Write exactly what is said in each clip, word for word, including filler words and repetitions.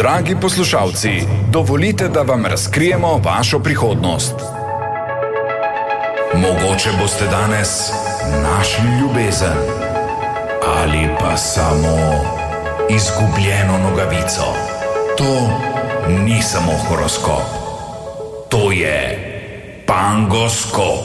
Dragi poslušalci, dovolite, da vam razkrijemo vašo prihodnost. Mogoče boste danes našli ljubezen ali pa samo izgubljeno nogavico. To ni samo horoskop. To je pangoskop.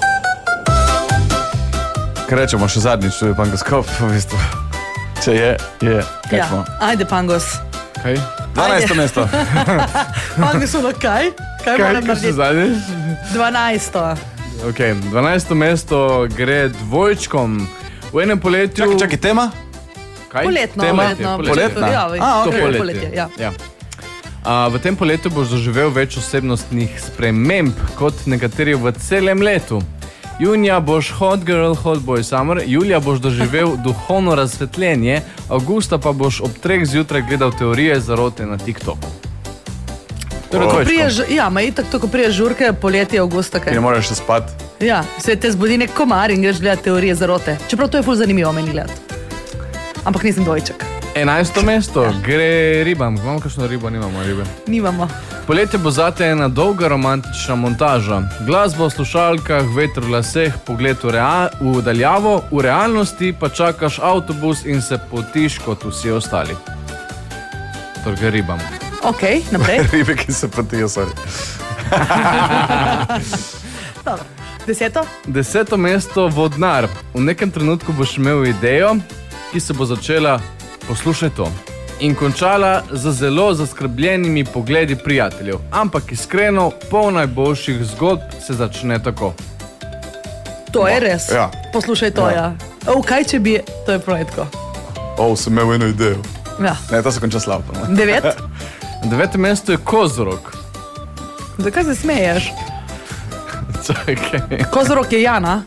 Kaj rečemo še zadnjič, to je pangoskop, v bistvu. Če je, je. Kaj Ja, smo? ajde pangos. Kaj? dvanajsto mesto. Pangos ono kaj? Kaj Kaj, moram kaj še narediti? zadnjič? Dvanajsto. Ok, dvanajsto mesto gre dvojčkom. V enem poletju... Čakaj, čakaj, tema? Kaj? Poletno, Tema? poletno. Poletna? Ja, A, To ok. poletje. poletje, ja. Ja. A, v tem poletju boš doživel več osebnostnih sprememb kot nekateri v celem letu. Junija boš hot girl, hot boy summer, julija boš doživel duhovno razsvetljenje, avgusta pa boš ob treh zjutraj gledal teorije zarote na TikToku. Torej, O. dvojčkom. Priješ, ja, ma itak to, ko priješ žurke, poletje, avgusta, Ti kaj. ne moreš še spat. Ja, se te zbudi nek komar in greš gledati teorije zarote. Čeprav to je ful zanimivo meni gledati. Ampak nisem dvojček. Enajsto mesto gre ribam. Imamo kakšno ribo? Nimamo ribe. Nimamo. Poletje bo zate ena dolga romantična montaža. Glasba v slušalkah, veter v laseh, pogled v, rea v daljavo, v realnosti pa čakaš avtobus in se potiš kot vsi ostali. Torej gre ribam. Ok, naprej. Ribe, ki se potijo, sorry. Dobro. Deseto? Deseto mesto vodnar. V nekem trenutku boš imel idejo, ki se bo začela, poslušaj to, in končala z zelo zaskrbljenimi pogledi prijateljev. Ampak iskreno, pol najboljših zgodb se začne tako. To je res. Ja. Poslušaj to, ja. ja. O, kaj če bi, to je projektko. O, sem imel eno idejo. Ja. Ne, to se konča slabo. ne. Devet? Na devetem mestu je kozorog. Zakaj se smeješ? Čakaj. Kozorog je Jana.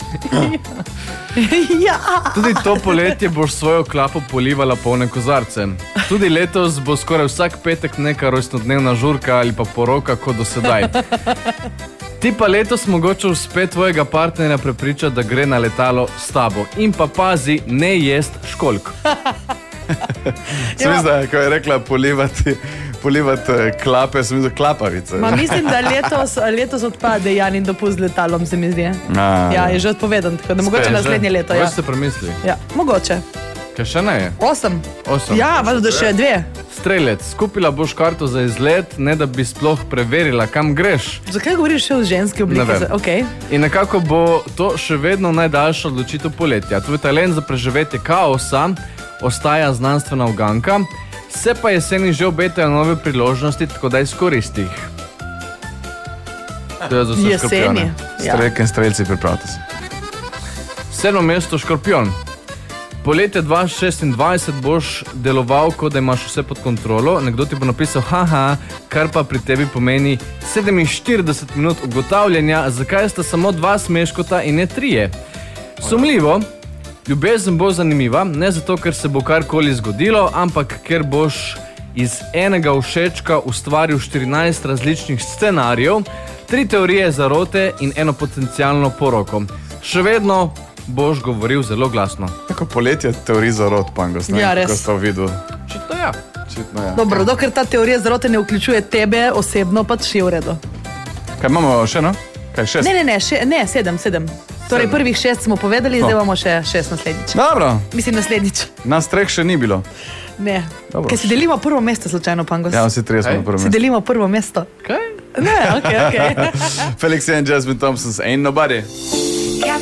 Ja. Tudi to poletje boš svojo klapo polivala polne kozarce. Tudi letos bo skoraj vsak petek neka rojstnodnevna žurka ali pa poroka kot do sedaj. Ti pa letos mogoče uspe tvojega partnerja prepričati, da gre na letalo s tabo. In pa pazi, ne jest školjk. Sem mislil, da je, ko je rekla polivati, polivati eh, klape, sem mislil klapavice. Ma mislim, da letos, letos odpade Janin dopust z letalom, se mi zdi. A, Ja, je že odpovedan, tako da mogoče Spet, naslednje že? leto. Ja. Mogoče se premisli. Ja, mogoče. Kaj še ne je? Osem. Osem. Ja, vas da še dve. Strelec, skupila boš karto za izlet, ne da bi sploh preverila, kam greš. Zakaj govoriš še v ženski Ne obliki? vem. Za- Okay. In nekako bo to še vedno najdaljša odločitev poletja. Tvoj talent za preživetje kaosa ostaja znanstvena uganka, se pa jeseni že obetajo nove priložnosti, tako da izkoristi jih. To je za vse Jeseni. škorpijone. Ja. Strelke in strelci, pripravite se. Sedmo mesto škorpijon. Poletje dva tisoč šestindvajset boš deloval, kot da imaš vse pod kontrolo. Nekdo ti bo napisal, haha, kar pa pri tebi pomeni sedeminštirideset minut ugotavljanja, zakaj sta samo dva smeškota in ne trije. Sumljivo, ljubezen bo zanimiva, ne zato, ker se bo karkoli zgodilo, ampak ker boš iz enega všečka ustvaril štirinajst različnih scenarijev, tri teorije zarote in eno potencialno poroko. Še vedno boš govoril zelo glasno. Tako poletje teorij zarod, pangos. Ne, Ja, vem, res. kako ste to videl. Očitno ja. Očitno, ja. Dobro, dokler ta teorija zarote ne vključuje tebe osebno, pa še v redu. Kaj imamo še, no? Kaj, šest? Ne, ne, ne, še, ne sedem, sedem. Torej prvih šest smo povedali, No. zdaj imamo še šest naslednjič. Dobro, Mislim naslednjič. nas treh še ni bilo. Ne. Dobro. Ker si delimo prvo mesto slučajno, Pangos. Ja, vsi trije smo Kaj? na prvem Si mestu. delimo prvo mesto. Kaj? Ne, ok, ok. Felix and Jasmine Thompson's Ain't Nobody.